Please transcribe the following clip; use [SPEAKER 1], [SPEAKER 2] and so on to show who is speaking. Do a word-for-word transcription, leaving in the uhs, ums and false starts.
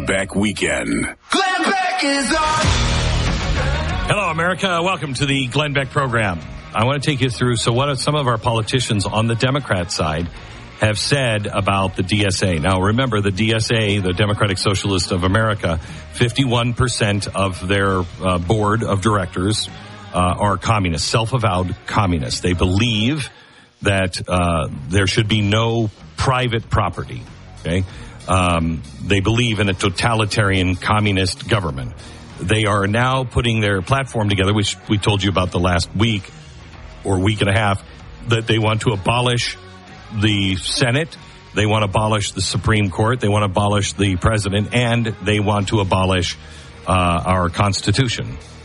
[SPEAKER 1] Beck Weekend.
[SPEAKER 2] Glenn Beck is on.
[SPEAKER 3] Hello, America. Welcome to the Glenn Beck program. I want to take you through, so what some of our politicians on the Democrat side have said about the D S A. Now, remember, the D S A, the Democratic Socialists of America, fifty-one percent of their uh, board of directors uh, are communists, self-avowed communists. They believe that uh, there should be no private property, okay? Um, they believe in a totalitarian communist government. They are now putting their platform together, which we told you about the last week or week and a half, that they want to abolish the Senate, they want to abolish the Supreme Court, they want to abolish the president, and they want to abolish uh, our Constitution.